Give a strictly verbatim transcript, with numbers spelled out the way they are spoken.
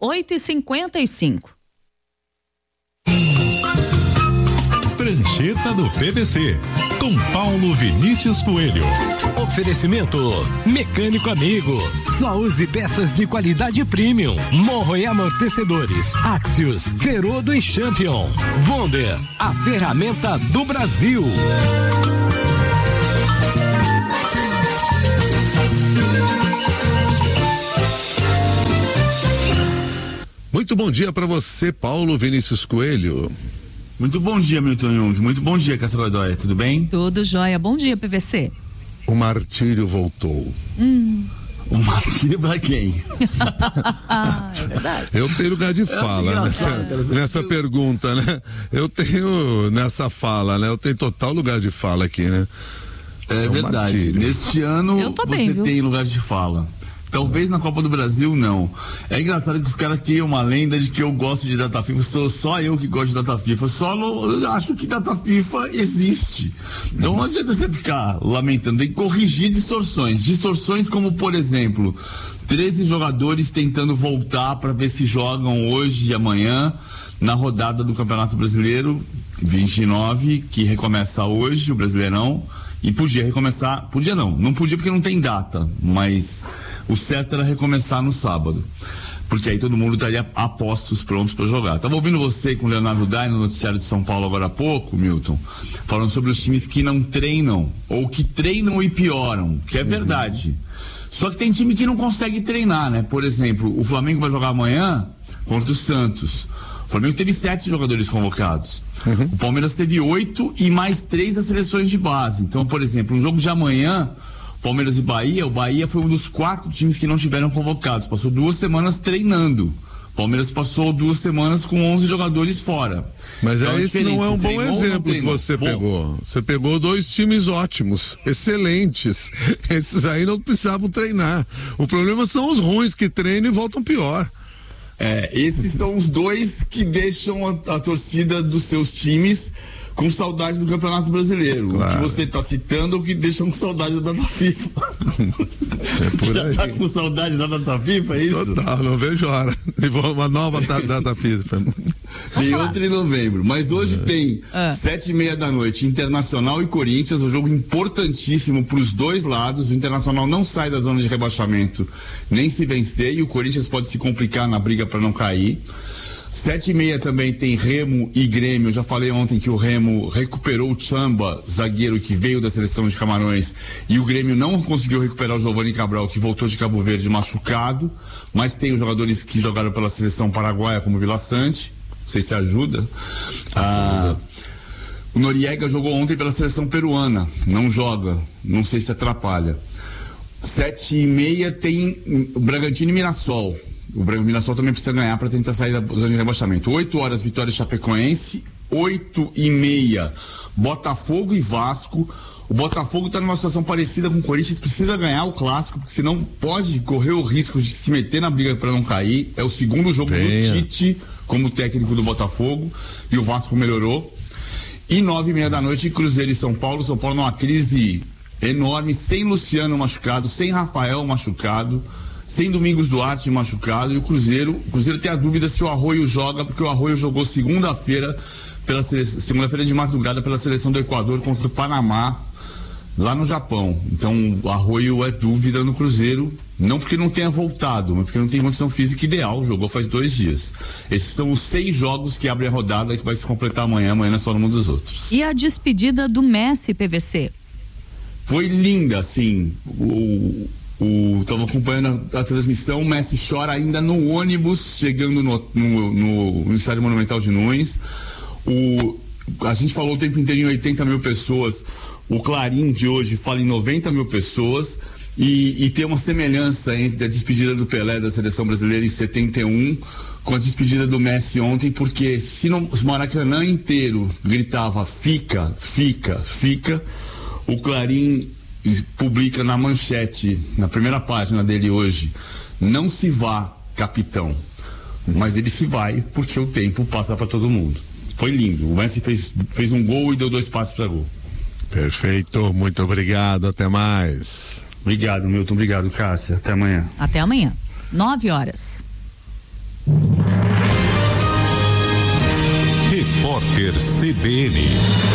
oito e cinquenta e cinco. Prancheta do P V C, com Paulo Vinícius Coelho. Oferecimento Mecânico Amigo, só use peças de qualidade premium. Morro e amortecedores, Axios, Ferodo e Champion. Wonder, a ferramenta do Brasil. Muito bom dia para você, Paulo Vinícius Coelho. Muito bom dia, Milton Jung. Muito bom dia, Cássia Godoy. Tudo bem? Tudo jóia. Bom dia, P V C. O martírio voltou. Hum. O martírio pra quem? É verdade. Eu tenho lugar de fala nessa, nessa pergunta, né? Eu tenho nessa fala, né? Eu tenho total lugar de fala aqui, né? É, é verdade. Martírio. Neste ano você bem, tem lugar de fala. Talvez na Copa do Brasil, não. É engraçado que os caras criam uma lenda de que eu gosto de data FIFA. Sou só eu que gosto de data FIFA. Só não, eu acho que data FIFA existe. Então não adianta você ficar lamentando. Tem que corrigir distorções. Distorções como, por exemplo, treze jogadores tentando voltar para ver se jogam hoje e amanhã na rodada do Campeonato Brasileiro vinte e nove, que recomeça hoje, o Brasileirão. E podia recomeçar, podia não, não podia porque não tem data, mas o certo era recomeçar no sábado, porque aí todo mundo estaria a postos prontos para jogar. Tava ouvindo você com o Leonardo Dai no noticiário de São Paulo agora há pouco, Milton, falando sobre os times que não treinam, ou que treinam e pioram, que é verdade. Só que tem time que não consegue treinar, né? Por exemplo, o Flamengo vai jogar amanhã contra o Santos. O Flamengo teve sete jogadores convocados. Uhum. O Palmeiras teve oito e mais três das seleções de base. Então, por exemplo, no jogo de amanhã, Palmeiras e Bahia, o Bahia foi um dos quatro times que não tiveram convocados. Passou duas semanas treinando. O Palmeiras passou duas semanas com onze jogadores fora. Mas então, é esse não é um bom exemplo que você bom. pegou. Você pegou dois times ótimos, excelentes. Esses aí não precisavam treinar. O problema são os ruins que treinam e voltam pior. É, esses são os dois que deixam a, a torcida dos seus times com saudade do Campeonato Brasileiro. Claro. O que você está citando é o que deixam com saudade da data FIFA. É por Já aí. Tá com saudade da data FIFA, é isso? Total, não vejo hora. Uma nova data FIFA. Tem outra em novembro, mas hoje é. tem é. sete e meia da noite, Internacional e Corinthians, um jogo importantíssimo para os dois lados. O Internacional não sai da zona de rebaixamento nem se vencer, e o Corinthians pode se complicar na briga para não cair. Sete e meia também tem Remo e Grêmio. Eu já falei ontem que o Remo recuperou o Chamba, zagueiro que veio da seleção de Camarões, e o Grêmio não conseguiu recuperar o Giovanni Cabral, que voltou de Cabo Verde machucado, mas tem os jogadores que jogaram pela seleção paraguaia, como Vila Sante. Não sei se ajuda. Ah, o Noriega jogou ontem pela seleção peruana, não joga, não sei se atrapalha. Sete e meia tem o Bragantino e Mirassol. O Mirassol também precisa ganhar para tentar sair da zona de rebaixamento. Oito horas, Vitória e Chapecoense. Oito e meia, Botafogo e Vasco. O Botafogo está numa situação parecida com o Corinthians, precisa ganhar o clássico, porque senão pode correr o risco de se meter na briga para não cair. É o segundo jogo Venha. do Tite como técnico do Botafogo, e o Vasco melhorou. E nove e meia da noite, Cruzeiro e São Paulo. São Paulo numa crise enorme, sem Luciano machucado, sem Rafael machucado, sem Domingos Duarte machucado, e o Cruzeiro, o Cruzeiro tem a dúvida se o Arroio joga, porque o Arroio jogou segunda-feira, pela seleção, segunda-feira de madrugada pela seleção do Equador contra o Panamá, lá no Japão. Então o Arroio é dúvida no Cruzeiro, não porque não tenha voltado, mas porque não tem condição física ideal, jogou faz dois dias. Esses são os seis jogos que abrem a rodada, que vai se completar amanhã, amanhã é só no mundo dos outros. E a despedida do Messi, P V C? Foi linda, assim, o... Estava acompanhando a, a transmissão. O Messi chora ainda no ônibus, chegando no, no, no, no Estádio Monumental de Nunes. O, a gente falou o tempo inteiro em oitenta mil pessoas. O Clarim de hoje fala em noventa mil pessoas. E, e tem uma semelhança entre a despedida do Pelé da seleção brasileira em setenta e um com a despedida do Messi ontem, porque se não, o Maracanã inteiro gritava fica, fica, fica, o Clarim publica na manchete, na primeira página dele hoje: não se vá, capitão. Mas ele se vai porque o tempo passa para todo mundo. Foi lindo. O Messi fez, fez um gol e deu dois passos para gol. Perfeito, muito obrigado, até mais. Obrigado, Milton, obrigado, Cássia, até amanhã. Até amanhã, nove horas. Repórter C B N.